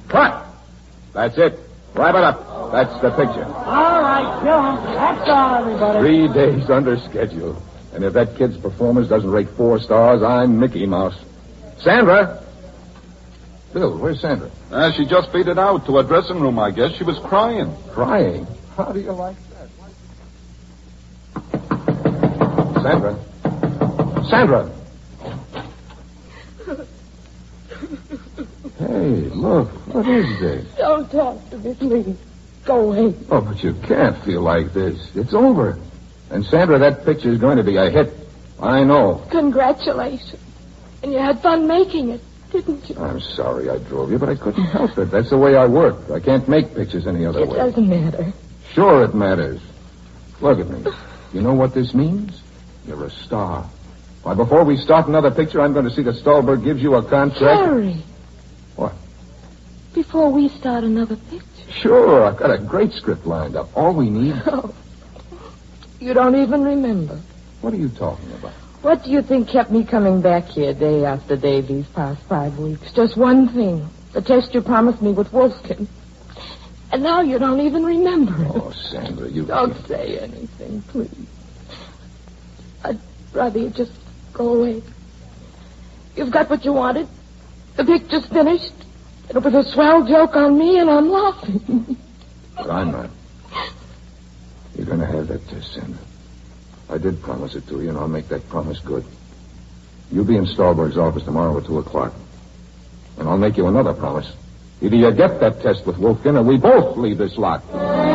Cut! That's it. Wrap it up. That's the picture. All right, Bill. That's all, everybody. 3 days under schedule. And if that kid's performance doesn't rate 4 stars, I'm Mickey Mouse. Sandra! Bill, where's Sandra? She just beat it out to her dressing room, I guess. She was crying. Crying? How do you like that? Sandra? Sandra! Hey, look. What is this? Don't talk to me, please. Go away. Oh, but you can't feel like this. It's over. And, Sandra, that picture's going to be a hit. I know. Congratulations. And you had fun making it, didn't you? I'm sorry I drove you, but I couldn't help it. That's the way I work. I can't make pictures any other way. It doesn't matter. Sure it matters. Look at me. You know what this means? You're a star. Why, before we start another picture, I'm going to see that Stahlberg gives you a contract. Harry. What? Before we start another picture. Sure, I've got a great script lined up. All we need... Oh. You don't even remember. What are you talking about? What do you think kept me coming back here day after day these past 5 weeks? Just one thing. The test you promised me with Wolfkin. And now you don't even remember it. Oh, Sandra, you... Don't say anything, please. I'd rather you just go away. You've got what you wanted. The picture's finished. It was a swell joke on me, and I'm laughing. But I'm not. You're going to have that test, Sandra. I did promise it to you, and I'll make that promise good. You'll be in Stahlberg's office tomorrow at 2 o'clock. And I'll make you another promise. Either you get that test with Wolfkin, or we both leave this lot.